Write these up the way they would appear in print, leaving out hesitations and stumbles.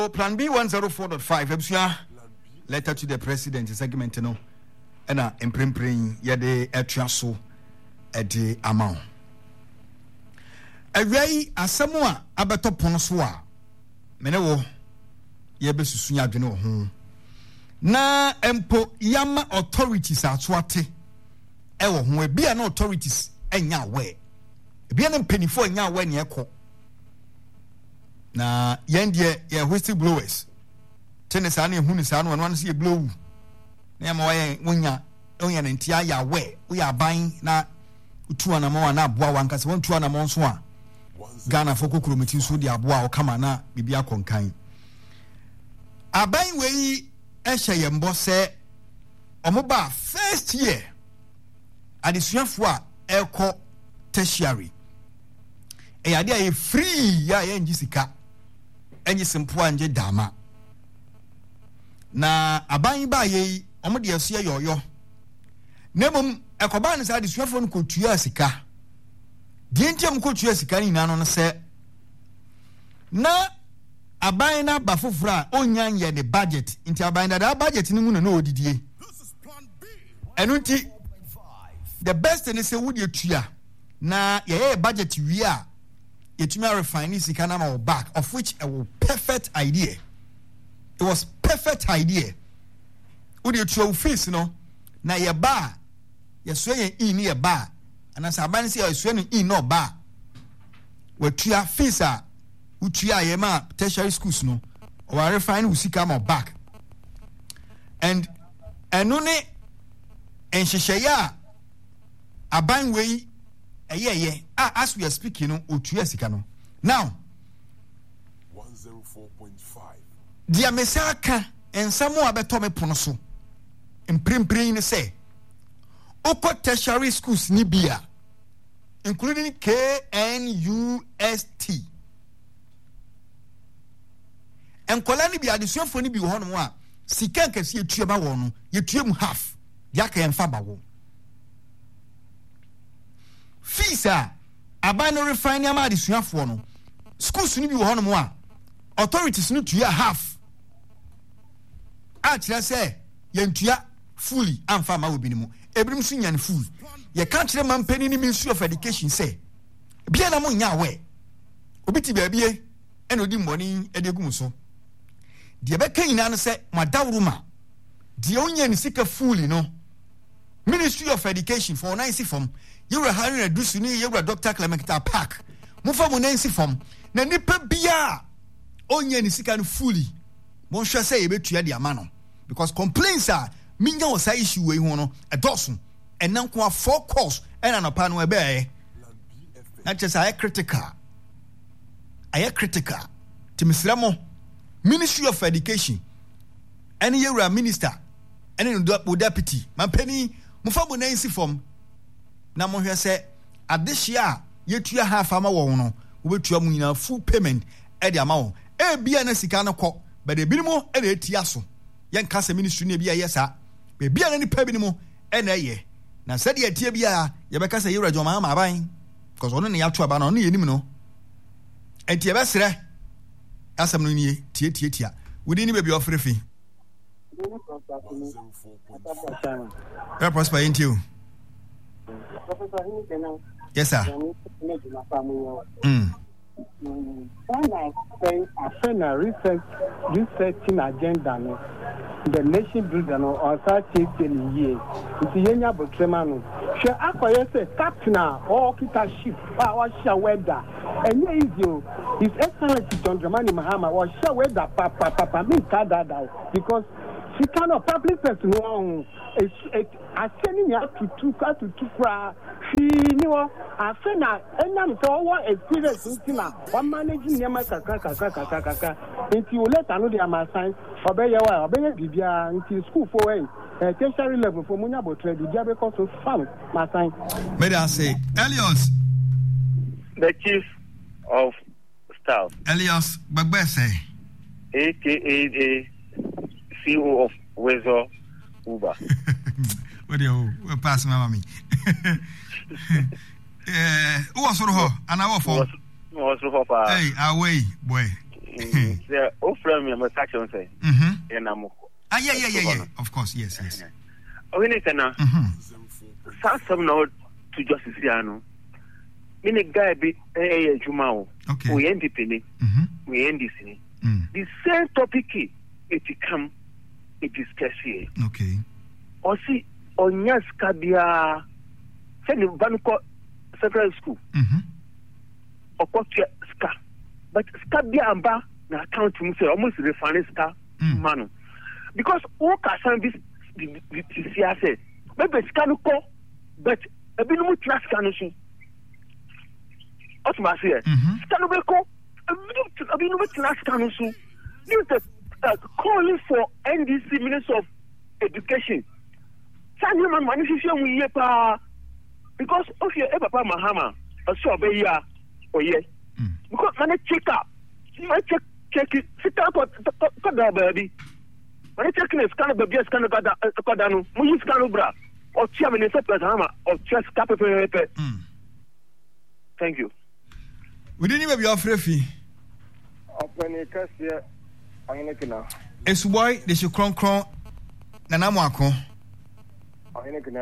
Plan B 104.5 ebusua letter to the president segment no na emprempren yede atua so ede amount awai asemu a abeto pono so a mene wo ye besusu ya adwene ho na empo yama authorities atoate ewo ho bia na authorities enya we bia na mpanifo enya we ne ekọ na yendie ye whistle blowers tenesa na ehunu sa no no se blow na ma waye wonya ne ntia ya we wo ya ban na utu ana ma na aboa wankase won tu ana mo nso a Ghana for kokromiti so di aboa o kama na bibia konkan aban we ehye yembo se omoba first year adesuafo a ekọ tertiary yade a free ya yenji sika enyi simpo anje dama na aban ba ye omode aso ye yoyo nemum ekoba ne sa adesuafo no kotua sika die ntem kotua sika ni na no se na aban na ba fofora onyan ye the budget inti aban da budget ni mu na odidie enu nti the best thing is would you tua na ye budget wi a yetumi refine sika na ma back of which a perfect idea. It was perfect idea. Would you tua fees no na ye ba ye so ye in ye ba ana sa ban say ye so no in no ba we tua fees a utua ye ma tertiary schools no or refine usika ma back and eno ne enhyehyeye aban wei eyeye as we are speaking no otua sika no now 104.5 dia mesaka ensamo abeto me pono so imprimprin ne say oko tertiary schools ni bia including KNUST enkola ni bia adesuafo ni bi ho no a sika nkase etua ba wo no yetua half dia ka enfa ba wo fees a abano refine ama adesuafo no schools ni bi wo no a authorities no tua half a kire say yentua fully amfa ma obi ni mu ebrim so nyan full ye ka kire mampani ni Ministry of Education say bia na mo nya we obi ti baabie ena odi mboni edegum so de be kan ina no say madawruma de onya ni sika fully no Ministry of Education for 90 form you were hiring a dusuni you were Dr. Clementa Park mo fa mo 90 form na nipa bia onya ni sika no fully mo hwe say e betua de ama no because complaints are minya wo sa issue we ho no edoso enanko a 4 course ena no pa no ebe e na just I critical timisramo Ministry of Education any year minister any deputy mampani mo fa mo nansi form na mo hwe say adehia yetua half ama wo no wo betua mo nyina full payment e de ama wo e bia na sika no kɔ but e binimo e na etia so yen kasa ministry na bia yesa be bia na ni pa binimo e na ye na said ye tie bia ye be kasa yewra joma ma aban because ono ne ya to aba no ono ye nim no enti e be sere asam no nie tie wodi ni be bi ofrefi prosper into you. Yes, sir. Researching agenda no the nation builder no or such in years. It's Yenya Botremano. She acquires a captain or kita ship or share weather. And easy. His Excellency John Dramani Mahama or share weather papa me kada because she cannot public person wrong. I sending you to two fra she knew I said now and so what experience one managing Yama kaka into you let another my sign obey Bibia into school for a tertiary level for Munyabo trade the job because of fun my sign. May I say Elios the chief of staff Elios Bagbese aka the CEO of Wezo Uber. What do you pass my mommy? Who was for her? And I was for hey, away, boy. The old friend me section say. And I'm yeah. Of course, yes. Oh, in it now. Some now to justice Yano. In a guy be a Jumao. Okay. We end it. We end this. The same topic it come it discuss here. Okay. Or see on yes Kabia send Vanuko Central School. Or ska. But Skabia Amba na account to say almost refinance ska manu. Because all can this say maybe Skanuko, but a bit more class canusu. What's my say? Skanubeko, a bit more class canusu. You calling for NDC Minister of Education. Sanyaman manifestation we because of your Papa Mahama, a so be ya or ye. Because when I check up, check it, sit up, baby. When I check in a scan of baby, a scan of Cardano, Muyi Scanobra, or Chairman is a Hama, or Chess Capital. Thank you. We didn't even be afraid. Open a cassia. It's why they should cron Nanamako. I'm not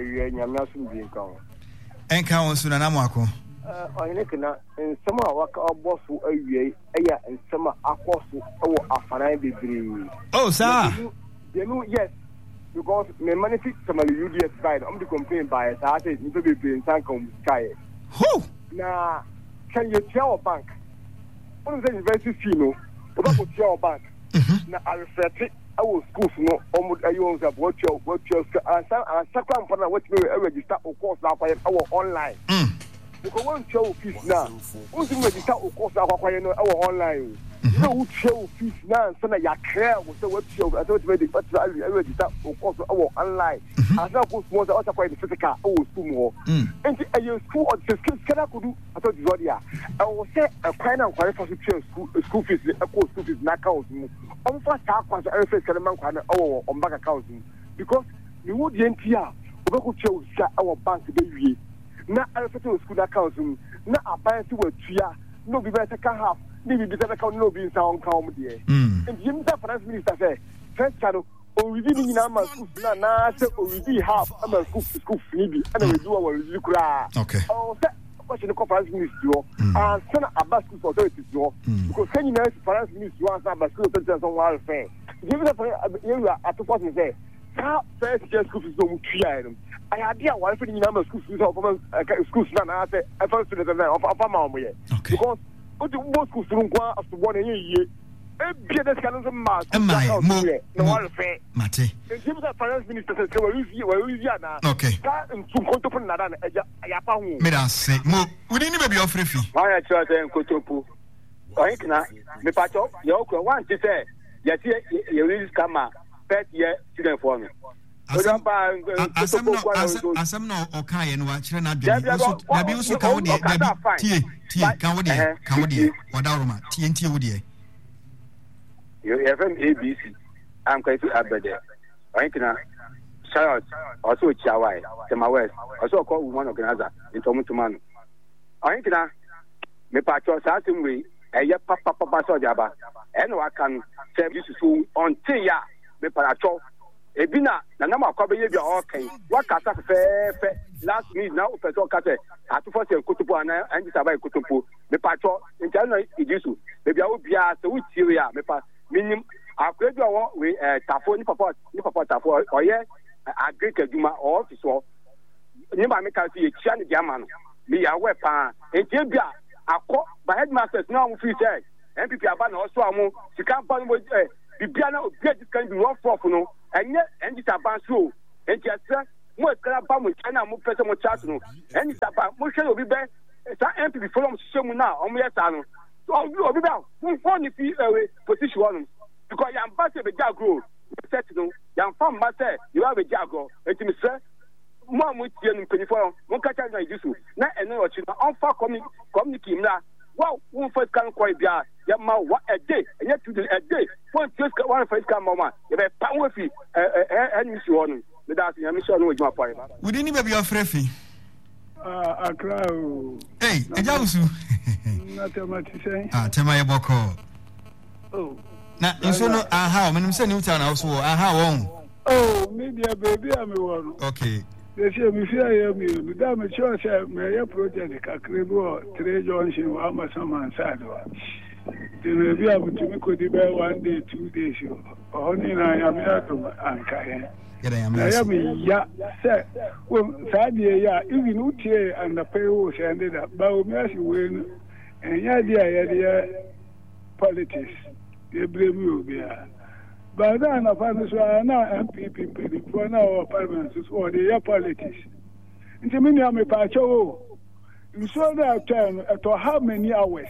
going to And count Nanamako. I'm not going to in summer work our boss who a year and summer apostle or a fine degree. Oh, sir. Yes, because my money fits some of the UDS side. I'm the complaint by a started in the in Sankom Sky. Who? Now, can you tell a bank? What is the university? No, about your bank. Now, I reflect it. I will school no almost I use a watch your and second partner what we register of course now for our online. Because one show fees now. Once you register of course now for our online. You know show fees now so that you care with the web show. I thought ready but I register of course our online. As now post more the other quite the physical school more. And your school or the skills can I could do I thought you I will say a kind of for school fees a course school fees not count. On first half was every first man on bank account because you would NTR who chose our bank baby. Now I to school account now I buy to a tria no be better can have maybe better account no being sound calm dear. And Jim the finance minister said first channel or we didn't in our school now or we did have a school maybe and we do our review. Okay. Oh question the conference ministry and send a basket for authorities because can you know finance ministry wants a basket authorities on welfare. Give it a at the person say how first year school fees don't clear. I had the one for the number of school fees of schools now. I said I first student of a mom because what the most schools don't go after 1 year. A beer kind of mass no welfare. Mate. Give the finance minister says where is Yana? Okay. And to control Nadan Ayapahu. Medase. We didn't be offering fee. I tried to Kotopu. I can't. Me pato. You want to say yes, you really come out. Pet year student for me. Asam no okay and watch na dwani also ka wo de tie ka wo de wadaroma tie wo de you FM ABC I'm going to abede I can shout also Chawai Tema West also call woman organizer in Tomutumanu I can me patro certain way papa so jaba and I can say this is on tia me patro ebina na na makwabe ye bia okay wakata fefe last week now person kase atufo se kotopo ana anji sabai kotopo me patro intana idisu be bia obia se wutie ya me pa minim akwedu awo we tafo ni papa tafo oye agrika aduma office wo ni ba me ka se ye chia ni diama no me ya we pa entie bia akọ by headmasters now am free say MPP aba na oso amu sika ba no bibia na obi diskan bi rough off no enye endita banso entiasa mo ekra ba mo chana mo pese mo chat no endita ba mo hwe obi be sa MPP follow shemu na omo yesa no obi ba who ni fi position one because ya mbase be jagro set no ya mfam mbase you have a jagro etimi se mo tie no penifo mo kacha na idisu na eno ochi na onfa communicate na wow who first can quite bia ya ma wa a day and yet to a day for just one first come mama you be power fi and you on me that you mission no ejuma point we didn't be your frefi Accra hey ejawusu na tema ti say tema ye boko Oh. Na inso no aha o menim se new town house wo aha won. Oh, media baby am won. Okay. They say me fear me. Da me sure say me project kakre bo 3 junction wa ma sama side wa. The baby am to me could be 1 day 2 days. Oh ni na ya me ato anka he. I am ya say well sadie ya even utie and the pay wo say ended up. But me as you win and ya dia politics. They blame you there. But then I find so now MPP for now parliament so they are politics. Into many am a pacho. You saw that turn at how many hours?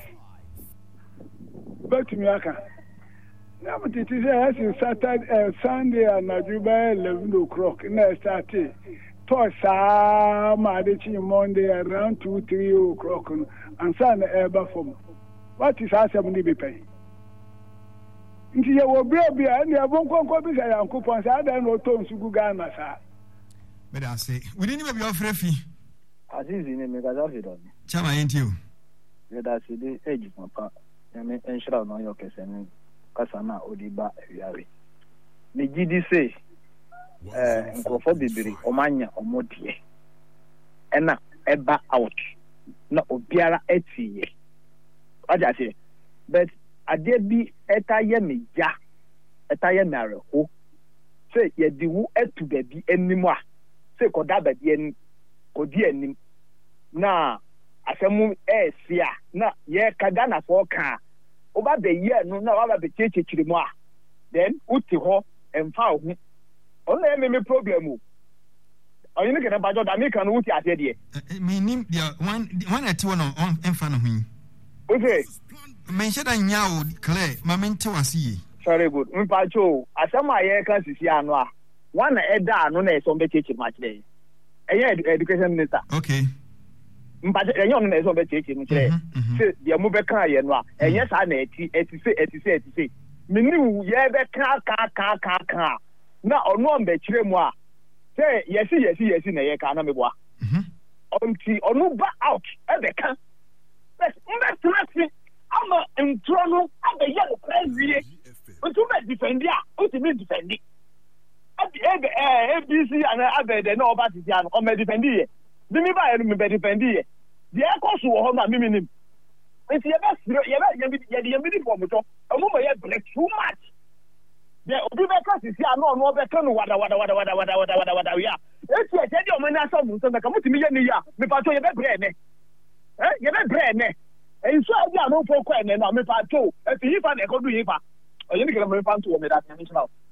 But me aka. Now it is as in Saturday Sunday and Najuba 11 o'clock. Now started. Tosa Madichi Monday around 2-3 o'clock and Sunday ever from. What is our 70 be paying? Nti ye wo bia na abonkonko bi sa yankopon sa da no to nsugu Ghana sa me da say we didn't be ofrefi azizi ne me gaza fi don chama yenti o me da se de eji papa ya me enshira no yo kese ni kasa na odiba ewiare me gidi say nkofo bibiri omanya omodie ena eba out na obiara etiye aja say but ade bi etaye meja etaye mareho se ye diwu etu baby anim a se koda baby anim kodi anim na asemu esia na ye kaga na fo ka oba be ye no na oba be chechechiri mu a then uti ho emfa ho ona me problem o oyini ke na bajo da me kan uti ase de me nim dia one ati one on emfa no hu okay mention that now clear mamenti wasi very good mpacho asama ye kan sisi anu a one eda anu na eso be cheche match dey education minister okay mpacho enyo no na eso be cheche mu kire se dia mu be kan ye no a enye sa na eti say menu ye be ka na onu mbe kire mu a say yesi na ye ka na meboa onti onu ba out e be kan but mbe ama entrono abe ye no prezie unto be defendia unto me defendi ABC and abe de no oba titi an o me defendi ye bimi ba ye no me defendi ye de ekoso wo ho na mimi nim nti ye be for moto omo mo ye black too much de obi be ka sisi an no be ka no wada ya eti e de o me na so mu so be ka mutimi ye ni ya me pa to ye be bre ne ye be bre ne enso aja no fo kwa ne na me pa to e fi fa na e ko du yi fa oyini kele me fa nto wo me da national